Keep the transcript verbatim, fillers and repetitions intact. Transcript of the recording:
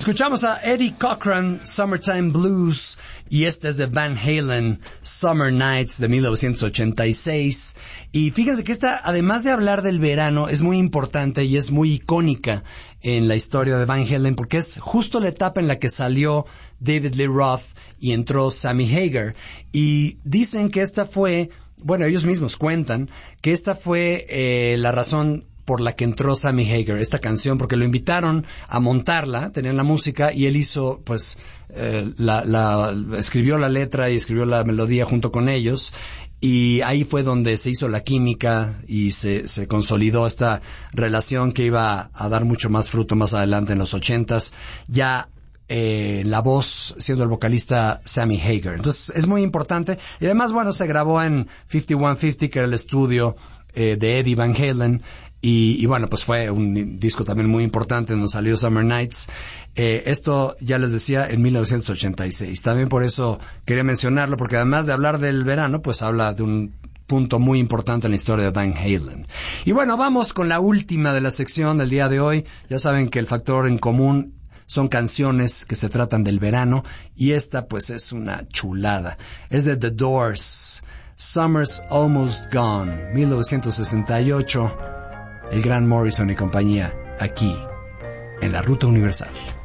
Escuchamos a Eddie Cochran, Summertime Blues, y este es de Van Halen, Summer Nights de mil novecientos ochenta y seis. Y fíjense que esta, además de hablar del verano, es muy importante y es muy icónica en la historia de Van Halen, porque es justo la etapa en la que salió David Lee Roth y entró Sammy Hagar. Y dicen que esta fue, bueno, ellos mismos cuentan, que esta fue eh, la razón por la que entró Sammy Hagar, esta canción, porque lo invitaron a montarla, tenían la música, y él hizo, pues, eh, la, la, escribió la letra y escribió la melodía junto con ellos, y ahí fue donde se hizo la química y se, se consolidó esta relación que iba a dar mucho más fruto más adelante en los ochentas, ya eh, la voz siendo el vocalista Sammy Hagar. Entonces es muy importante, y además, bueno, se grabó en cincuenta y uno cincuenta, que era el estudio eh, de Eddie Van Halen. Y, y bueno, pues fue un disco también muy importante donde salió Summer Nights. Eh, esto, ya les decía, en mil novecientos ochenta y seis. También por eso quería mencionarlo, porque además de hablar del verano, pues habla de un punto muy importante en la historia de Van Halen. Y bueno, vamos con la última de la sección del día de hoy. Ya saben que el factor en común son canciones que se tratan del verano, y esta pues es una chulada. Es de The Doors, Summer's Almost Gone, mil novecientos sesenta y ocho. El gran Morrison y compañía, aquí, en la Ruta Universal.